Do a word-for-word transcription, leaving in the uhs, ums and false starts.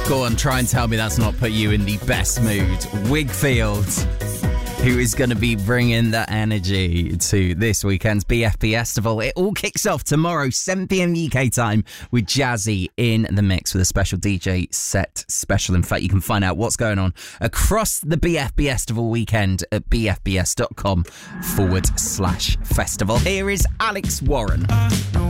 Go on, try and tell me that's not put you in the best mood. Wigfield, who is going to be bringing that energy to this weekend's B F B Festival. It all kicks off tomorrow, seven p.m. U K time, with Jazzy in the mix with a special D J set special. In fact, you can find out what's going on across the B F B Festival weekend at bfbs.com forward slash festival. Here is Alex Warren. I know